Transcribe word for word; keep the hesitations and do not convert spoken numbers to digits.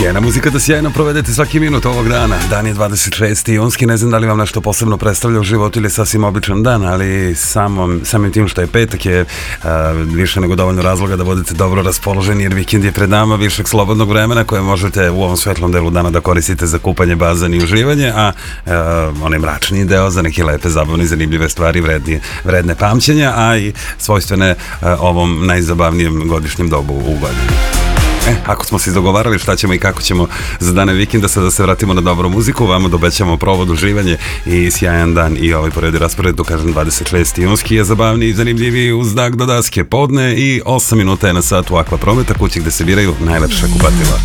Sjajna muzika da sjajno provedete svaki minut ovog dana. Dan je dvadeset šesti junski, ne znam da li vam nešto posebno predstavlja u životu ili je sasvim običan dan, ali samom, samim tim što je petak je uh, više nego dovoljno razloga da budete dobro raspoloženi, jer vikend je pred nama, višak slobodnog vremena koje možete u ovom svetlom delu dana da koristite za kupanje, bazen i uživanje, a uh, onaj mračniji deo za neke lepe, zabavne, zanimljive stvari, vredne, vredne pamćenja, a i svojstvene uh, ovom najzabavnijem godišnjem dobu u godini. E, ako smo se izdogovarali šta ćemo i kako ćemo za dane vikenda, sada se vratimo na dobru muziku, vama dobećamo provod, uživanje i sjajan dan i ovaj poredi raspored, tu kažem dvadeset šesti junski je zabavniji i zanimljiviji uz dak do daske podne i osam minuta je na satu Akva Prometa, kući gde se biraju najlepša kupatila.